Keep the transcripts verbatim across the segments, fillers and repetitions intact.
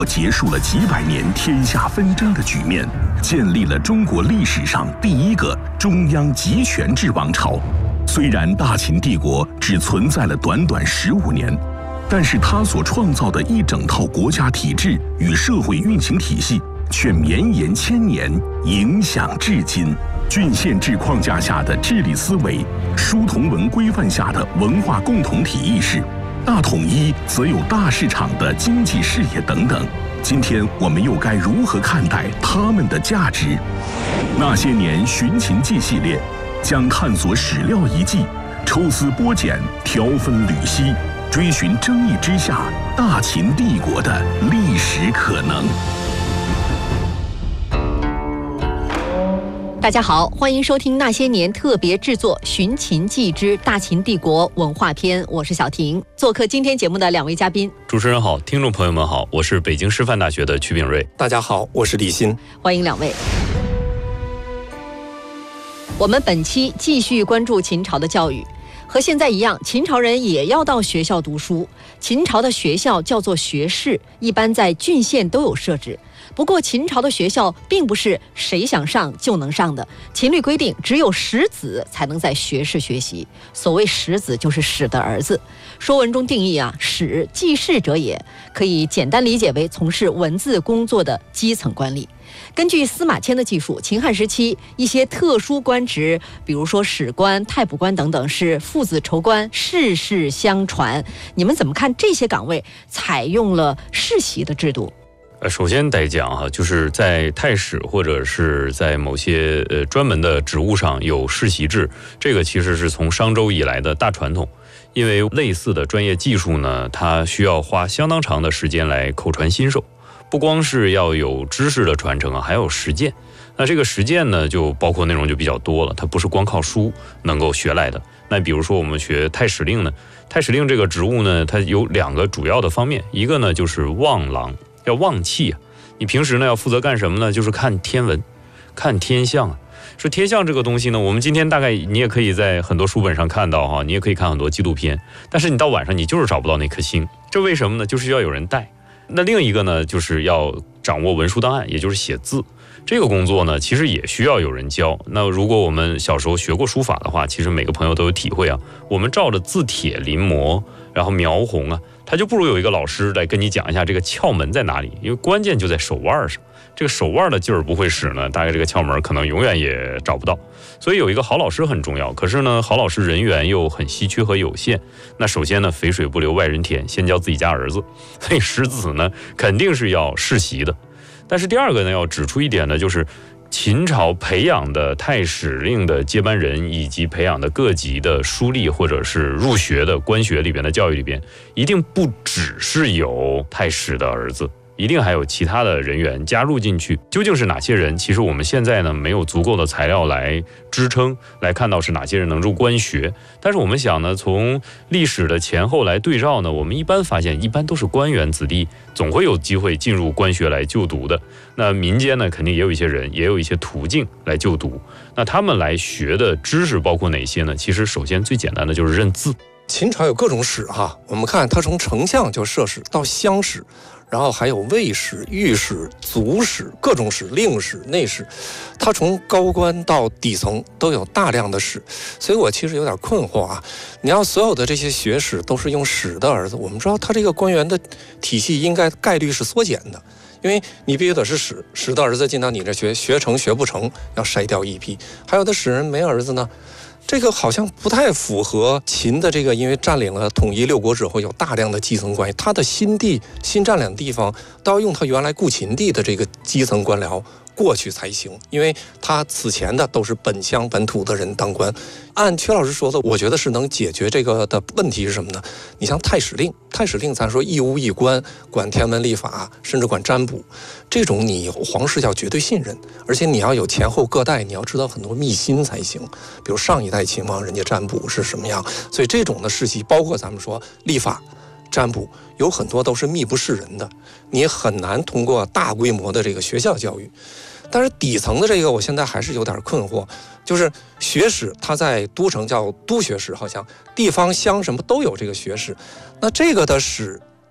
结束了几百年天下纷争的局面，建立了中国历史上第一个中央集权制王朝。虽然大秦帝国只存在了短短十五年，但是它所创造的一整套国家体制与社会运行体系却绵延千年，影响至今。郡县制框架下的治理思维，书同文规范下的文化共同体意识，大统一则有大市场的经济视野等等。今天我们又该如何看待他们的价值？那些年寻秦记系列将探索史料遗迹，抽丝剥茧，挑分缕析，追寻争议之下大秦帝国的历史可能。 大家好，欢迎收听那些年特别制作《寻秦记之大秦帝国文化篇》，我是小婷。做客今天节目的两位嘉宾， 主持人好，听众朋友们好，我是北京师范大学的曲炳瑞。 大家好，我是李欣。 欢迎两位。我们本期继续关注秦朝的教育。和现在一样，秦朝人也要到学校读书。秦朝的学校叫做学士，一般在郡县都有设置。不过秦朝的学校并不是谁想上就能上的，秦律规定只有史子才能在学士学习。所谓史子就是史的儿子。说文中定义啊，史记事者也，可以简单理解为从事文字工作的基层官吏。根据司马迁的记述，秦汉时期一些特殊官职，比如说史官、太仆官等等，是父子仇官，世世相传。你们怎么看这些岗位采用了世袭的制度？ 呃，首先得讲哈，就是在太史或者是在某些呃专门的职务上有世袭制，这个其实是从商周以来的大传统。因为类似的专业技术呢，它需要花相当长的时间来口传心授。不光是要有知识的传承啊，还有实践。那这个实践呢，就包括内容就比较多了，它不是光靠书能够学来的。那比如说我们学太史令呢，太史令这个职务呢，它有两个主要的方面，一个呢就是望郎，要望气啊。你平时呢要负责干什么呢？就是看天文，看天象啊。说天象这个东西呢，我们今天大概你也可以在很多书本上看到哈，你也可以看很多纪录片，但是你到晚上你就是找不到那颗星，这为什么呢？就是要有人带。那另一个呢，就是要掌握文书档案，也就是写字。这个工作呢，其实也需要有人教。那如果我们小时候学过书法的话，其实每个朋友都有体会啊。我们照着字帖临摹，然后描红啊，他就不如有一个老师来跟你讲一下这个窍门在哪里，因为关键就在手腕上。这个手腕的劲儿不会使呢，大概这个窍门可能永远也找不到。所以有一个好老师很重要，可是呢，好老师人员又很稀缺和有限。那首先呢，肥水不流外人田，先教自己家儿子。所以史子呢，肯定是要世袭的。但是第二个呢，要指出一点呢，就是秦朝培养的太史令的接班人，以及培养的各级的书吏或者是入学的官学里边的教育里边，一定不只是有太史的儿子。一定还有其他的人员加入进去，究竟是哪些人？其实我们现在呢没有足够的材料来支撑，来看到是哪些人能入官学。但是我们想呢，从历史的前后来对照呢，我们一般发现，一般都是官员子弟，总会有机会进入官学来就读的。那民间呢，肯定也有一些人，也有一些途径来就读。那他们来学的知识包括哪些呢？其实首先最简单的就是认字。 秦朝有各种史哈，我们看它从丞相就设史到乡史。然后还有卫史、御史、族史、各种史、令史、内史，它从高官到底层都有大量的史，所以我其实有点困惑啊。你要所有的这些学史都是用史的儿子，我们知道他这个官员的体系应该概率是缩减的，因为你必须得是史史的儿子进到你这学，学成学不成要筛掉一批，还有的史人没儿子呢。这个好像不太符合秦的这个，因为占领了统一六国之后有大量的基层关系，他的新地新占领的地方都要用他原来故秦地的这个基层官僚过去才行，因为他此前的都是本乡本土的人当官。按阙老师说的，我觉得是能解决这个的问题是什么呢？你像太史令，太史令咱说一屋一官，管天文历法，甚至管占卜，这种你皇室要绝对信任，而且你要有前后各代，你要知道很多秘辛才行。比如上一代秦王人家占卜是什么样，所以这种的世袭，包括咱们说历法、占卜，有很多都是秘不示人的，你很难通过大规模的这个学校教育。但是底层的这个，我现在还是有点困惑，就是学史，它在都城叫都学史，好像地方乡什么都有这个学史，那这个的史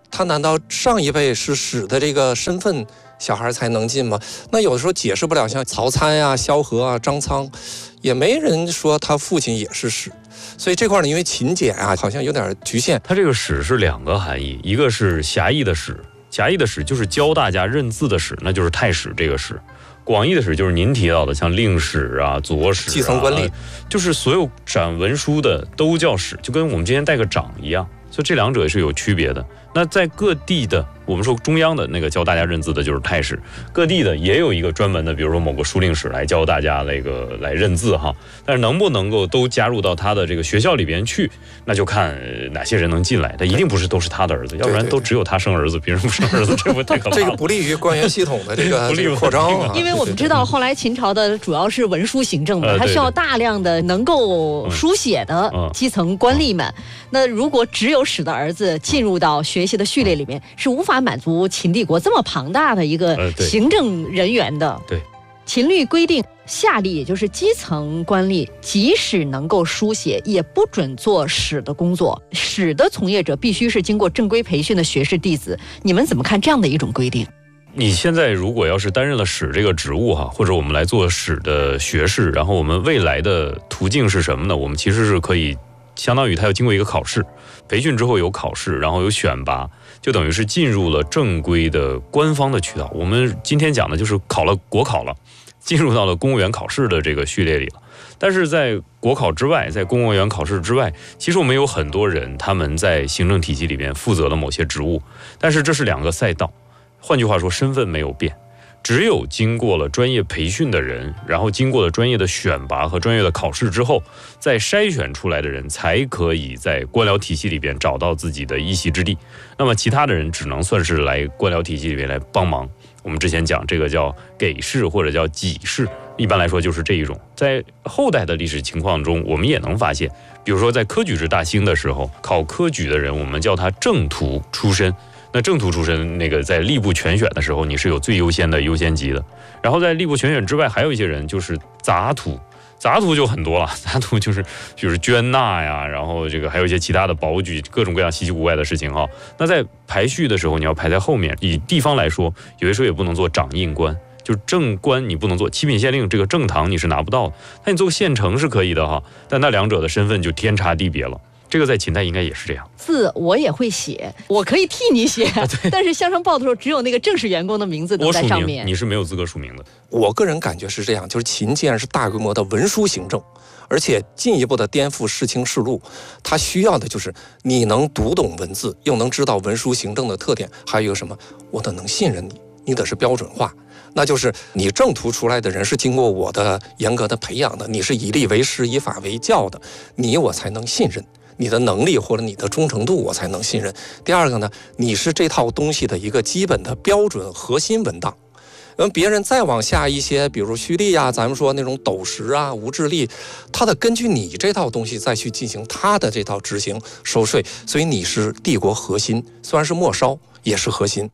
他难道上一辈是史的这个身份小孩才能进吗？那有的时候解释不了，像曹参呀、萧何啊、张苍，也没人说他父亲也是史。所以这块呢，因为勤俭啊，好像有点局限。 它这个史是两个含义，一个是狭义的史，狭义的史就是教大家认字的史，那就是太史这个史。广义的史就是您提到的，像令史啊、左史啊、 基层官吏， 就是所有掌文书的都叫史，就跟我们今天带个长一样。所以这两者也是有区别的。那在各地的，我们说中央的那个教大家认字的就是太史，各地的也有一个专门的，比如说某个书令史来教大家那个来认字哈。但是能不能够都加入到他的这个学校里边去，那就看哪些人能进来。他一定不是都是他的儿子，要不然都只有他生儿子，别人不生儿子，这不太可怕了。 这个不利于官员系统的这个不利于扩张啊。 因为我们知道后来秦朝的主要是文书行政嘛，它需要大量的能够书写的基层官吏们。那如果只有史的儿子进入到学习的序列里面，是无法满足秦帝国这么庞大的一个行政人员的。 对， 秦律规定，下吏也就是基层官吏，即使能够书写，也不准做史的工作。史的从业者必须是经过正规培训的学士弟子。你们怎么看这样的一种规定？ 你现在如果要是担任了史这个职务哈，或者我们来做史的学士，然后我们未来的途径是什么呢？我们其实是可以相当于他要经过一个考试，培训之后有考试，然后有选拔，就等于是进入了正规的官方的渠道。我们今天讲的就是考了国考了，进入到了公务员考试的这个序列里了。但是在国考之外，在公务员考试之外，其实我们有很多人他们在行政体系里面负责了某些职务，但是这是两个赛道，换句话说身份没有变。只有经过了专业培训的人，然后经过了专业的选拔和专业的考试之后，再筛选出来的人才可以在官僚体系里边找到自己的一席之地。那么其他的人只能算是来官僚体系里面来帮忙。我们之前讲这个叫给事或者叫给事，一般来说就是这一种。在后代的历史情况中，我们也能发现，比如说在科举制大兴的时候，考科举的人我们叫他正途出身。那正途出身，那个在吏部全选的时候，你是有最优先的优先级的。然后在吏部全选之外，还有一些人就是杂途，杂途就很多了，杂途就是就是捐纳呀，然后这个还有一些其他的保举，各种各样稀奇古怪的事情哈。那在排序的时候，你要排在后面。以地方来说，有些时候也不能做掌印官，就是正官你不能做，七品县令这个正堂你是拿不到的。那你做县丞是可以的哈，但那两者的身份就天差地别了。这个在秦代应该也是这样。 字我也会写，我可以替你写，啊、但是乡绅报的时候，只有那个正式员工的名字能在上面。 你是没有资格署名的。 我个人感觉是这样，就是秦既然是大规模的文书行政，而且进一步的颠覆世卿世禄，它需要的就是你能读懂文字，又能知道文书行政的特点，还有一个什么，我得能信任你，你得是标准化。那就是你正途出来的人是经过我的严格的培养的，你是以吏为师，以法为教的，你我才能信任。你的能力或者你的忠诚度我才能信任。第二个呢，你是这套东西的一个基本的标准核心文档。因为别人再往下一些，比如胥吏啊，咱们说那种斗石啊、无治吏，他得根据你这套东西再去进行他的这套执行收税，所以你是帝国核心，虽然是末梢，也是核心。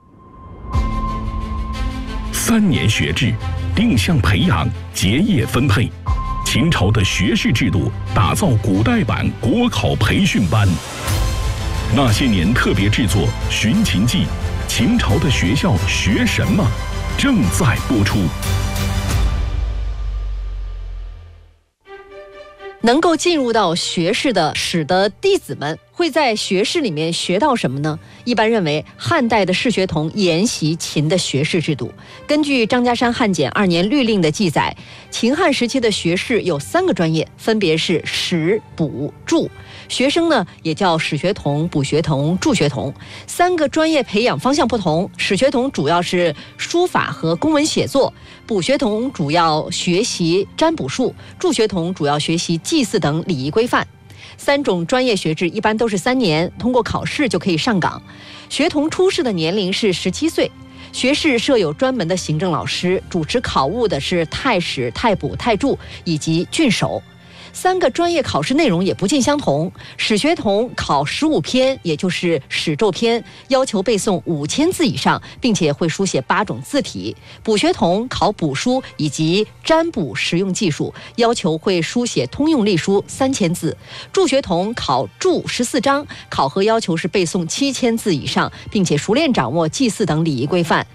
三年学制，定向培养，结业分配。秦朝的学士制度打造古代版国考培训班。那些年特别制作《寻秦记》，秦朝的学校学什么？正在播出。 能够进入到学士的史的弟子们会在学士里面学到什么呢？一般认为汉代的士学童沿袭秦的学士制度。根据张家山汉简二年律令的记载，秦汉时期的学士有三个专业，分别是史、卜、注。学生呢也叫史学童、卜学童、注学童。三个专业培养方向不同，史学童主要是书法和公文写作，卜学童主要学习占卜术，注学童主要学习祭祀等礼仪规范。三种专业学制一般都是三年，通过考试就可以上岗。学童出世的年龄是十七岁。学士设有专门的行政老师，主持考务的是太史、太卜、太注以及郡守。 三个专业考试内容也不尽相同。史学童考十五篇，也就是史咒篇，要求背诵五千字以上，并且会书写八种字体。卜学童考卜书以及占卜实用技术，要求会书写通用隶书三千字。祝学童考祝十四章，考核要求是背诵七千字以上，并且熟练掌握祭祀等礼仪规范。